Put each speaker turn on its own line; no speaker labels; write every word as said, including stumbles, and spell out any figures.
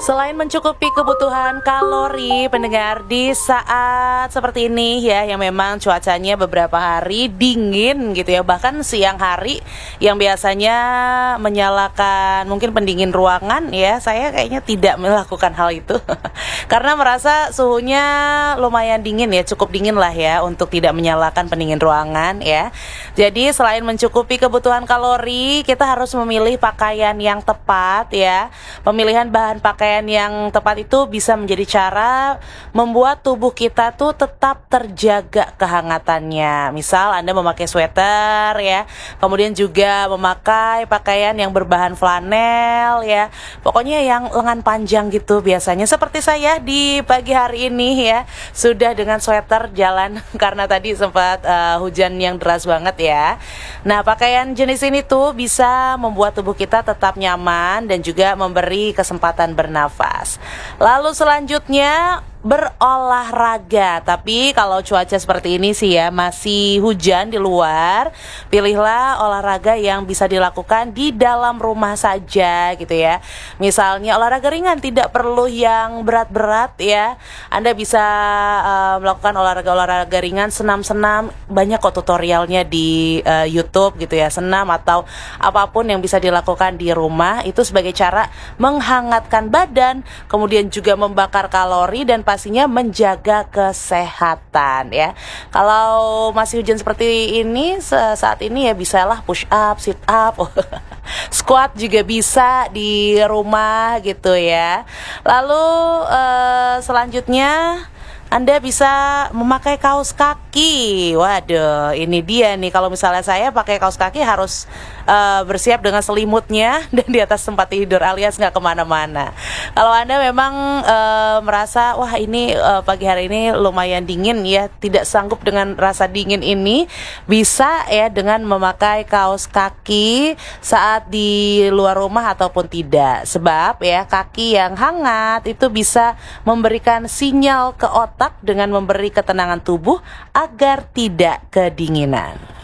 Selain mencukupi kebutuhan kalori pendengar di saat seperti ini ya, yang memang cuacanya beberapa hari dingin gitu ya, bahkan siang hari yang biasanya menyalakan mungkin pendingin ruangan ya, saya kayaknya tidak melakukan hal itu karena merasa suhunya lumayan dingin ya, cukup dingin lah ya untuk tidak menyalakan pendingin ruangan ya. Jadi selain mencukupi kebutuhan kalori, kita harus memilih pakaian yang tepat ya. Pemilihan bahan pakaian yang tepat itu bisa menjadi cara membuat tubuh kita tuh tetap terjaga kehangatannya. Misal Anda memakai sweater ya, kemudian juga memakai pakaian yang berbahan flanel ya, pokoknya yang lengan panjang gitu biasanya. Seperti saya di pagi hari ini ya, sudah dengan sweater jalan karena tadi sempat uh, hujan yang deras banget ya. Nah, pakaian jenis ini tuh bisa membuat tubuh kita tetap nyaman dan juga memberi kesempatan bernafas. Lalu selanjutnya berolahraga. Tapi kalau cuaca seperti ini sih ya, masih hujan di luar, pilihlah olahraga yang bisa dilakukan di dalam rumah saja gitu ya. Misalnya olahraga ringan, tidak perlu yang berat-berat ya. Anda bisa uh, melakukan olahraga-olahraga ringan, senam-senam, banyak kok tutorialnya di uh, YouTube gitu ya. Senam atau apapun yang bisa dilakukan di rumah itu sebagai cara menghangatkan badan, kemudian juga membakar kalori dan pastinya menjaga kesehatan ya. Kalau masih hujan seperti ini saat ini ya, bisalah push up, sit up, squat juga bisa di rumah gitu ya. Lalu eh, selanjutnya Anda bisa memakai kaos kaki. Waduh, ini dia nih. Kalau misalnya saya pakai kaos kaki harus uh, bersiap dengan selimutnya dan di atas tempat tidur alias nggak kemana-mana. Kalau Anda memang uh, merasa wah ini uh, pagi hari ini lumayan dingin ya, tidak sanggup dengan rasa dingin ini, bisa ya dengan memakai kaos kaki saat di luar rumah ataupun tidak. Sebab ya kaki yang hangat itu bisa memberikan sinyal ke otak dengan memberi ketenangan tubuh agar tidak kedinginan.